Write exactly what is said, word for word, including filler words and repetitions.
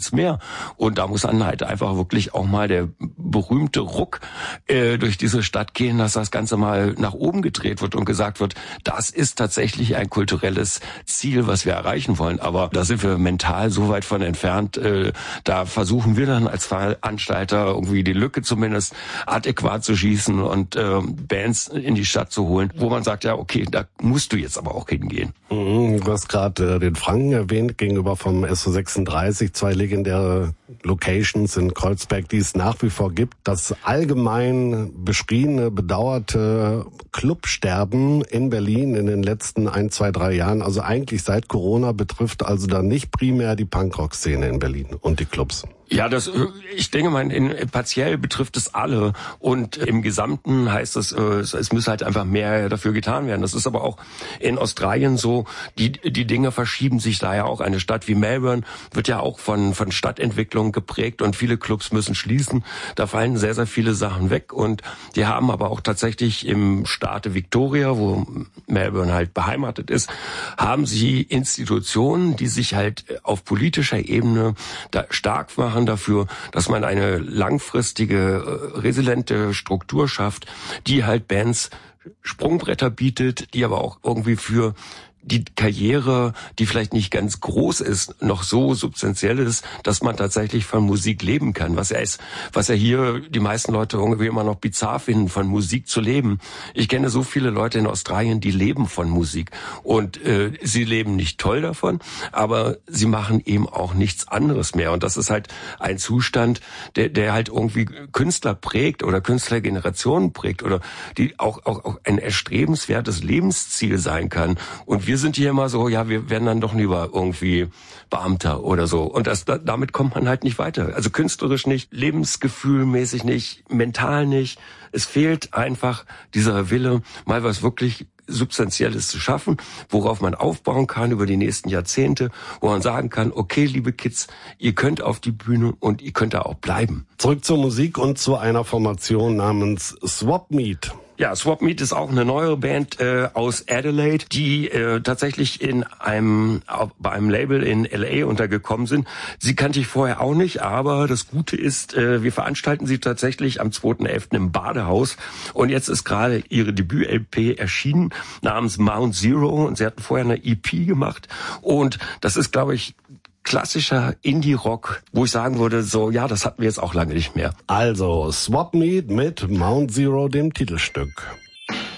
nichts mehr. Und da muss dann halt einfach wirklich auch mal der berühmte Ruck äh, durch diese Stadt gehen, dass das Ganze mal nach oben gedreht wird und gesagt wird, das ist tatsächlich ein kulturelles Ziel, was wir erreichen wollen. Aber da sind wir mental so weit von entfernt, äh, da versuchen wir dann als Veranstalter irgendwie die Lücke zumindest adäquat zu schießen und äh, Bands in die Stadt zu holen, wo man sagt, ja okay, da musst du jetzt aber auch hingehen. Du hast gerade äh, den Franken erwähnt, gegenüber vom S O sechsunddreißig, zwei legendäre Locations in Kreuzberg, die es nach wie vor gibt. Das allgemein beschriebene, bedauerte Clubsterben in Berlin in den letzten ein, zwei, drei Jahren, also eigentlich seit Corona, betrifft also dann nicht primär die Punkrock-Szene in Berlin und die Clubs. Ja, das, ich denke mal, in, partiell betrifft es alle und im Gesamten heißt es, es, es muss halt einfach mehr dafür getan werden. Das ist aber auch in Australien so, die die Dinge verschieben sich da ja auch. Eine Stadt wie Melbourne wird ja auch von von Stadtentwicklung geprägt und viele Clubs müssen schließen. Da fallen sehr, sehr viele Sachen weg und die haben aber auch tatsächlich im Staate Victoria, wo Melbourne halt beheimatet ist, haben sie Institutionen, die sich halt auf politischer Ebene da stark machen dafür, dass man eine langfristige, resiliente Struktur schafft, die halt Bands Sprungbretter bietet, die aber auch irgendwie für die Karriere, die vielleicht nicht ganz groß ist, noch so substanziell ist, dass man tatsächlich von Musik leben kann. Was er ist, was er hier die meisten Leute irgendwie immer noch bizarr finden, von Musik zu leben. Ich kenne so viele Leute in Australien, die leben von Musik. Und äh, sie leben nicht toll davon, aber sie machen eben auch nichts anderes mehr. Und das ist halt ein Zustand, der, der halt irgendwie Künstler prägt oder Künstlergenerationen prägt oder die auch, auch, auch ein erstrebenswertes Lebensziel sein kann. Und wir sind hier immer so, ja, wir werden dann doch lieber irgendwie Beamter oder so. Und das, da, damit kommt man halt nicht weiter. Also künstlerisch nicht, lebensgefühlmäßig nicht, mental nicht. Es fehlt einfach dieser Wille, mal was wirklich Substanzielles zu schaffen, worauf man aufbauen kann über die nächsten Jahrzehnte, wo man sagen kann, okay, liebe Kids, ihr könnt auf die Bühne und ihr könnt da auch bleiben. Zurück zur Musik und zu einer Formation namens Swap Meet. Ja, Swap Meet ist auch eine neuere Band äh, aus Adelaide, die äh, tatsächlich in einem auf, bei einem Label in L A untergekommen sind. Sie kannte ich vorher auch nicht, aber das Gute ist, äh, wir veranstalten sie tatsächlich am zweiten elften im Badehaus. Und jetzt ist gerade ihre Debüt-L P erschienen namens Mount Zero und sie hatten vorher eine E P gemacht. Und das ist, glaube ich, klassischer Indie-Rock, wo ich sagen würde, so, ja, das hatten wir jetzt auch lange nicht mehr. Also, Swap Meet mit Mount Zero, dem Titelstück.